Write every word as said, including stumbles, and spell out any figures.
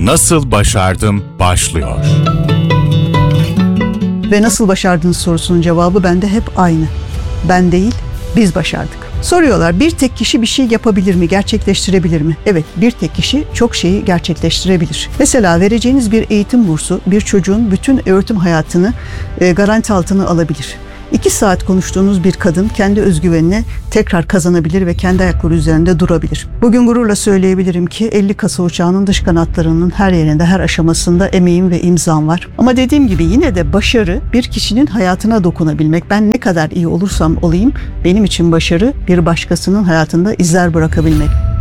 Nasıl başardım başlıyor. Ve nasıl başardınız sorusunun cevabı bende hep aynı. Ben değil, biz başardık. Soruyorlar, bir tek kişi bir şey yapabilir mi, gerçekleştirebilir mi? Evet, bir tek kişi çok şeyi gerçekleştirebilir. Mesela vereceğiniz bir eğitim bursu bir çocuğun bütün öğretim hayatını e, garanti altına alabilir. İki saat konuştuğunuz bir kadın kendi özgüvenini tekrar kazanabilir ve kendi ayakları üzerinde durabilir. Bugün gururla söyleyebilirim ki elli kasa uçağının dış kanatlarının her yerinde, her aşamasında emeğim ve imzam var. Ama dediğim gibi yine de başarı bir kişinin hayatına dokunabilmek. Ben ne kadar iyi olursam olayım benim için başarı bir başkasının hayatında izler bırakabilmek.